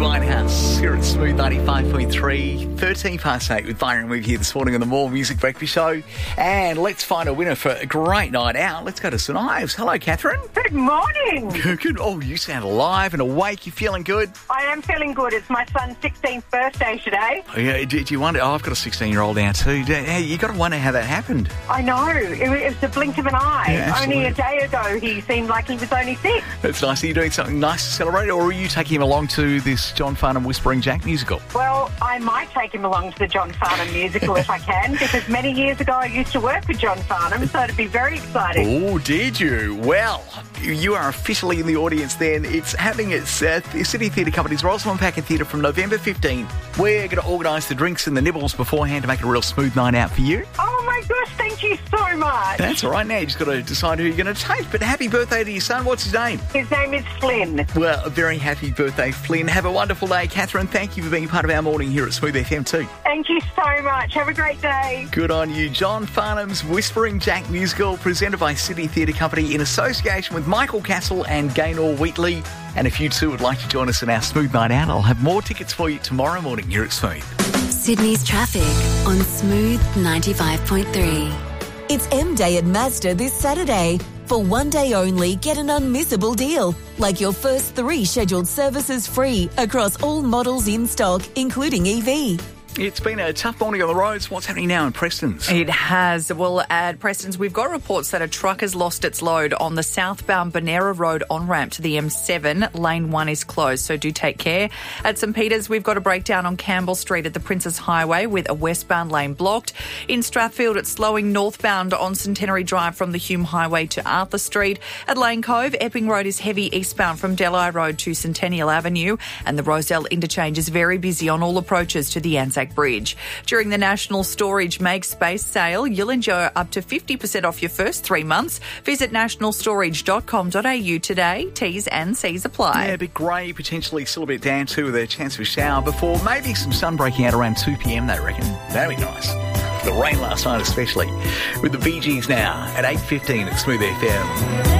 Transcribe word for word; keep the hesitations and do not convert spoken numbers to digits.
Winehouse here at Smooth ninety-five point three, thirteen past eight with Byron Weave here this morning on the More Music Breakfast Show. And let's find a winner for a great night out. Let's go to Saint Ives. Hello, Catherine. Good morning. Good. Oh, you sound alive and awake. You feeling good? I am feeling good. It's my son's sixteenth birthday today. Oh, yeah, do, do you wonder? Oh, I've got a sixteen-year-old now too. Hey, you got to wonder how that happened. I know. It, it was the blink of an eye. Yeah, only a day ago, he seemed like he was only six. That's nice. Are you doing something nice to celebrate, or are you taking him along to this John Farnham Whispering Jack musical? Well, I might take him along to the John Farnham musical if I can, because many years ago I used to work with John Farnham, so it'd be very exciting. Oh, did you? Well, you are officially in the audience then. It's happening at uh, City Theatre Company's Rosamond Packet Theatre from November fifteenth. We're going to organise the drinks and the nibbles beforehand to make it a real smooth night out for you. Oh my gosh, thank you so much. That's all right. Now you just got to decide who you're going to take. But happy birthday to your son. What's his name? His name is Flynn. Well, a very happy birthday, Flynn. Have a wonderful day, Catherine. Thank you for being part of our morning here at Smooth F M too. Thank you so much. Have a great day. Good on you. John Farnham's Whispering Jack musical, presented by City Theatre Company in association with Michael Castle and Gaynor Wheatley. And if you too would like to join us in our Smooth Night Out, I'll have more tickets for you tomorrow morning here at Smooth. Sydney's traffic on Smooth ninety-five point three. It's M Day at Mazda this Saturday. For one day only, get an unmissable deal. Like your first three scheduled services free across all models in stock, including E V. It's been a tough morning on the roads. What's happening now in Preston's? It has. Well, at Preston's, we've got reports that a truck has lost its load on the southbound Bonera Road on-ramp to the M seven. Lane one is closed, so do take care. At St Peters, we've got a breakdown on Campbell Street at the Princes Highway with a westbound lane blocked. In Strathfield, it's slowing northbound on Centenary Drive from the Hume Highway to Arthur Street. At Lane Cove, Epping Road is heavy eastbound from Delhi Road to Centennial Avenue, and the Rosedale interchange is very busy on all approaches to the Anzac Bridge. During the National Storage Make Space sale, you'll enjoy up to fifty percent off your first three months. Visit national storage dot com dot a u today. T's and C's apply. Yeah, a bit grey, potentially still a bit damp too, with a chance of a shower before maybe some sun breaking out around two p m, they reckon. That'd be nice. The rain last night especially. With the Bee Gees now at eight fifteen at Smooth F M.